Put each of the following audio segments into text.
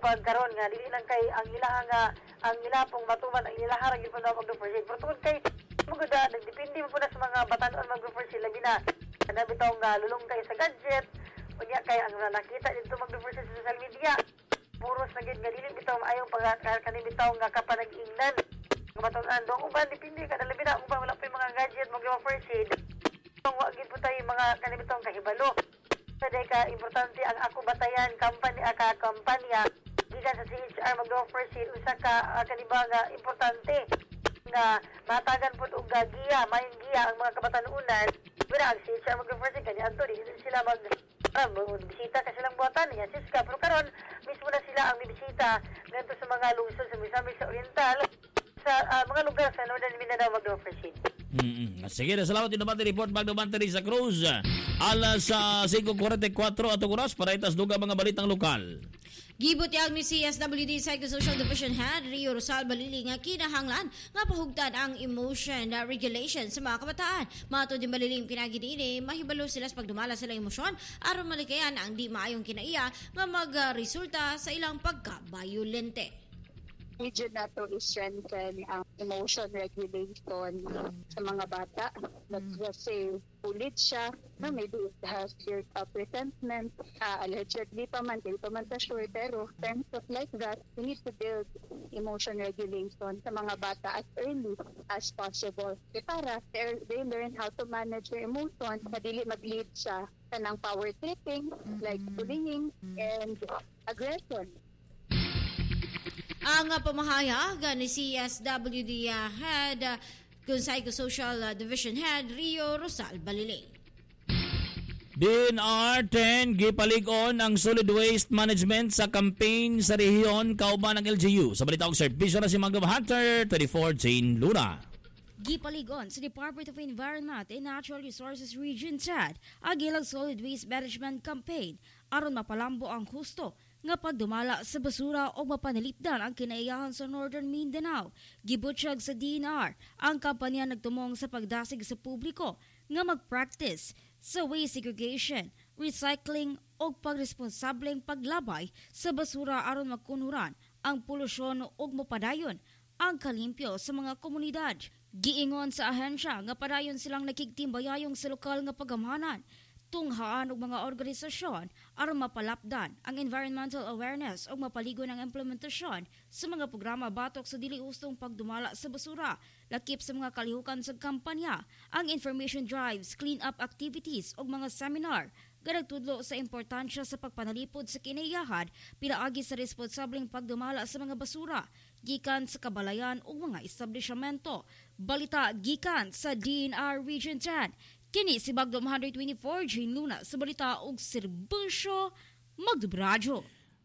pagkaron nga dili lang kay ang ilaha nga ang ilapong matuman ang ilaha ra gyud po na mag-proceed. Pero tungod kay magud nagdepende mo po na sa mga batanon mag-proceed labi na kana bitaw nga lulong kay sa gadget unya kay ang nakita dito mag-proceed sa social media. Puros na gyud nga dili bitaw maayong kani bitaw nga kapanag-ingnan. Nga batanon dong uban depende kada labi na uban wala pa yung mga gadget mag-proceed. Wa gyud po tayo mga kani bitaw kahibalo. Saday ka importante ang ako batayan kampanya gikan sa CHR mag-offer usa ka kaniba nga importante nga matagan pud og giya mayong giya ang mga kabatanunan pero ang CHR mag-offer kani adto di sila bisita ka silang buhatan niya siska pero karon mismo na sila ang bibisita ngadto sa mga lungsod sa Misamis sa Oriental sa mga lugar sa Northern Mindanao mag-offer. Sige na, salamat din naman report magdumante sa Cruz. Alas 5:44 atong oras para itas duga mga balitang lokal. Gibutyag ni CSWD Psychosocial Division Head Rio Rosal Balili nga kinahanglan nga pahugtan ang emotion regulation sa mga kabataan. Mato din Baliling pinagidini mahibalo sila sa pagdumala sa ilang emosyon aron malikayan ang di maayong kinaiya nga magresulta sa ilang pagka-violente. Medyo na to is strengthen ang emotion regulation sa mga bata. Kasi ulit siya, maybe it has fear of resentment, allegedly pa man, hindi pa man ta sure, pero terms of like that, we need to build emotion regulation sa mga bata as early as possible. Para they learn how to manage their emotions, madili mag-lead sa kanang power tripping, like bullying and aggression. Ang pamahayag ni CSWD Head Psychosocial Division Head Rio Rosal Baliling. DNR 10 gipalig-on ang solid waste management sa campaign sa rehiyon kauban ng LGU. Sa balita og serbisyo na si Magdom Hunter 24 Jane Luna. Gipaligon sa Department of Environment and Natural Resources Region 10 ang ilang solid waste management campaign aron mapalambo ang husto nga pagdumala sa basura o mapanalipdan ang kinaiyahan sa Northern Mindanao. Gibutyag sa DNR ang kampanya nagtumong sa pagdasig sa publiko nga mag-practice sa waste segregation, recycling o pagresponsableng paglabay sa basura aron magkunuran ang polusyon o mapadayon ang kalimpyo sa mga komunidad. Giingon sa ahensya nga padayon silang nakigtimbayayong sa lokal nga pagamhanan tunghaan og mga organisasyon aron mapalapdan ang environmental awareness o mapaligon ang implementasyon sa mga programa batok sa dili ustong pagdumala sa basura, lakip sa mga kalihukan sa kampanya, ang information drives, clean-up activities o mga seminar nga nagtudlo sa importansya sa pagpanalipod sa kinaiyahan pinaagi sa responsableng pagdumala sa mga basura gikan sa kabalayan o mga establishmento. Balita gikan sa DNR Region 10. Kini si Bagdom 124, Jane Luna sa balita og serbisyo Magdubradyo.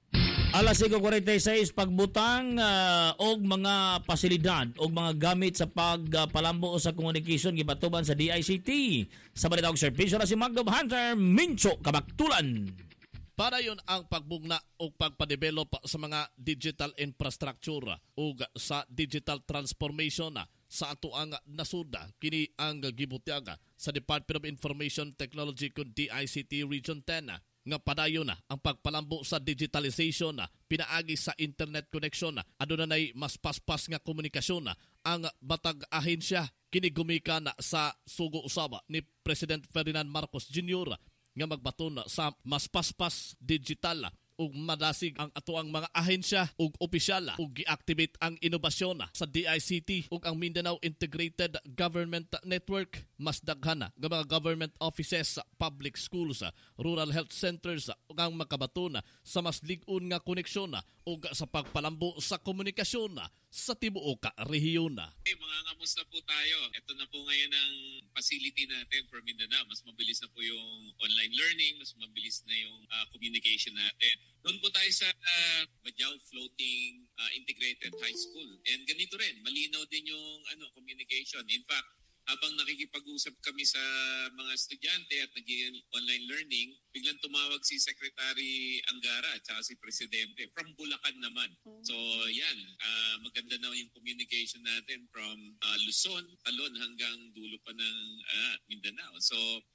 Alas 5:46 pagbutang og mga pasilidad og mga gamit sa pagpalambo sa communication gibatuban sa DICT. Sa balita og serbisyo na si Magdom Hunter Mincho Kabaktulan. Para yon ang pagbugna o pagpadevelop sa mga digital infrastructure o sa digital transformation sa ato ang nasuda kini ang gibutyaga sa Department of Information Technology kun DICT Region 10 nga padayon ang pagpalambo sa digitalization pinaagi sa internet connection aduna nay mas paspas nga komunikasyon ang matag ahensya kini gumikan sa sugo usaba ni President Ferdinand Marcos Jr. nga magbaton sa mas paspas digital ug madasig ang atoang mga ahensya ug opisyal ug gi-activate ang inobasyon sa DICT ug ang Mindanao Integrated Government Network. Mas daghan nga mga government offices, public schools, rural health centers ug ang makabaton sa mas lig-on nga koneksyon ug sa pagpalambo sa komunikasyon sa tibuok rehiyon. Hey, mga kamusta po tayo? Ito na po ngayon ang facility natin for Mindanao. Mas mabilis na po yung online learning, mas mabilis na yung communication natin. Doon po tayo sa Bajau Floating Integrated High School. And ganito rin, malinaw din yung communication. In fact, habang nakikipag-usap kami sa mga estudyante at nag-online learning, biglang tumawag si Secretary Angara at saka si Presidente from Bulacan naman. So yan, maganda na yung communication natin from Luzon, Talon hanggang dulo pa ng Mindanao. So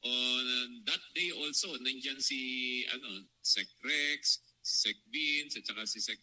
on that day also, nandyan si Sec Rex, si Sec Vince at saka si Sec